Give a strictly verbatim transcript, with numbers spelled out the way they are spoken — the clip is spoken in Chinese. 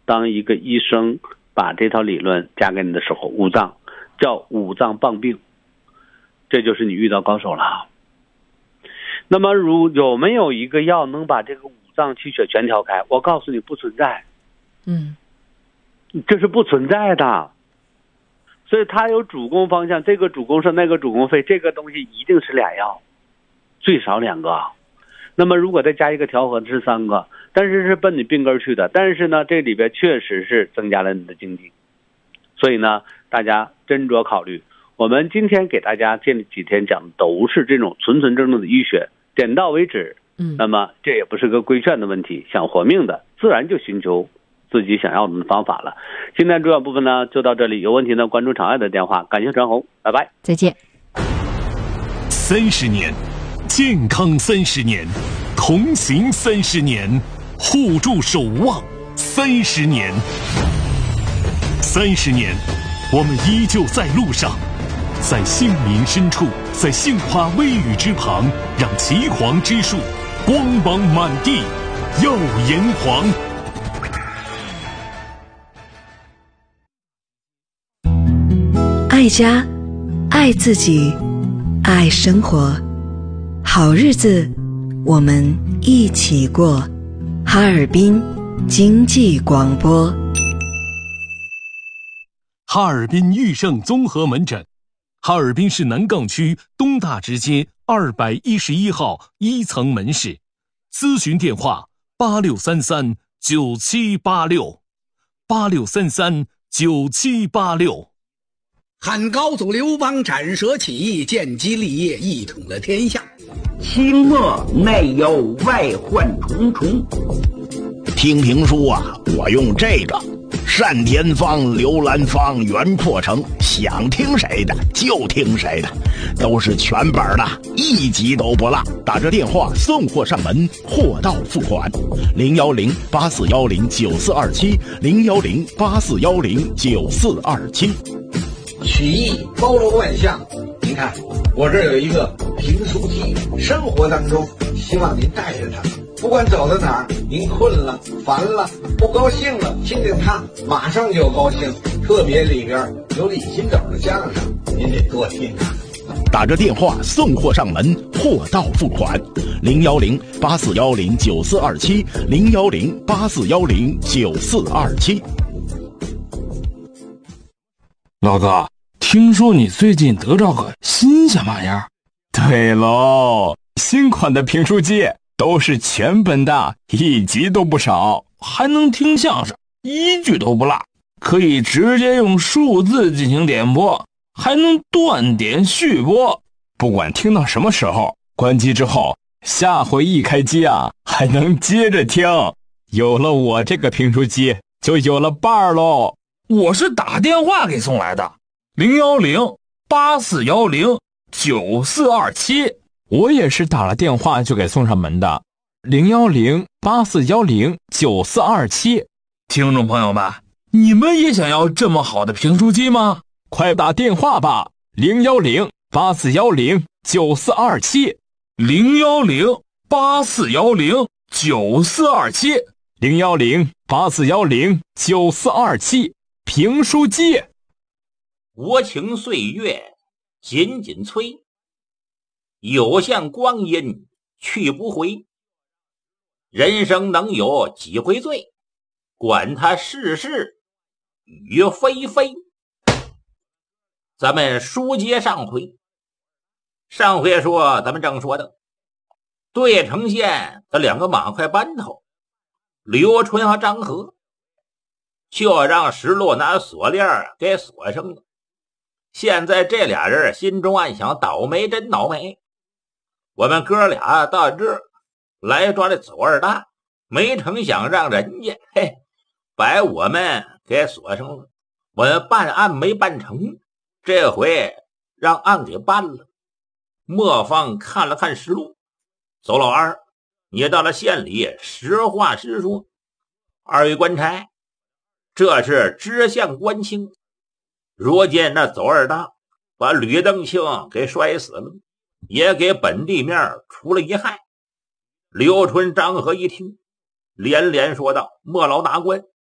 当一个医生把这套理论加给你的时候，五脏叫五脏傍病，这就是你遇到高手了。那么如有没有一个药能把这个五脏气血全调开？我告诉你不存在， 嗯， 这是不存在的。所以它有主攻方向，这个主攻是那个主攻肺，这个东西一定是俩药，最少两个。那么如果再加一个调和是三个，但是是奔你病根去的。但是呢，这里边确实是增加了你的经济。所以呢，大家斟酌考虑。我们今天给大家这几天讲的都是这种纯纯正正的医学，点到为止。 嗯， 那么这也不是个规劝的问题，想活命的自然就寻求自己想要的方法了。今天主要部分呢就到这里，有问题呢关注场外的电话。感谢陈红，拜拜， 再见。 三十年，健康三十年，同行三十年，互助守望三十年，三十年，我们依旧在路上。在杏林深处，在杏花微雨之旁，让岐黄之树光芒满地，耀炎黄。 爱家，爱自己，爱生活，好日子我们一起过。哈尔滨经济广播， 哈尔滨裕盛综合门诊，哈尔滨市南岗区东大直街二百一十一号一层门市，咨询电话八六三三九七八六，八六三三九七八六。 汉高祖刘邦斩蛇起义，建基立业，一统了天下。 清末内忧外患重重。 听评书啊，我用这个单田芳、刘兰芳、袁阔成，想听谁的就听谁的，都是全本的，一集都不落。打着电话送货上门，货到付款。零幺零八四幺零九四二七，零幺零八四幺零九四二七。 曲艺包罗万象，您看我这有一个评书机，生活当中希望您带着它，不管走到哪儿，您困了、烦了、不高兴了，听听它，马上就高兴。特别里边有李金斗的相声，您得多听啊。 打着电话送货上门，货到付款。零幺零八四幺零九四二七，零幺零八四幺零九四二七。 老哥，听说你最近得着个新鲜玩意儿？ 对喽，新款的评书机都是全本的，一集都不少， 还能听相声，一句都不落，可以直接用数字进行点播，还能断点续播。 不管听到什么时候，关机之后，下回一开机啊，还能接着听。有了我这个评书机，就有了伴儿喽。 我是打电话给送来的，零幺零八四幺零九四二七。 我也是打了电话就给送上门的，零幺零八四幺零九四二七。 听众朋友们，你们也想要这么好的评书机吗？ 快打电话吧，零幺零八四幺零九四二七， 零幺零八四幺零九四二七， 零幺零八四幺零九四二七。评书机。 无情岁月紧紧催，有限光阴去不回。人生能有几回醉，管他是是与非非。咱们书接上回，上回说咱们正说的对城县的两个马快班头刘春和张和，就让石路拿锁链给锁上了。现在这俩人心中暗想，倒霉真倒霉，我们哥俩到这来抓这左二大，没成想让人家嘿把我们给锁上了。我们办案没办成，这回让案给办了。磨坊看了看石路，邹老二，你到了县里实话实说。二位官差，这是知县官清，如今那邹二大把吕登庆给摔死了，也给本地面除了一害。刘春、张和一听，连连说道：莫老大官，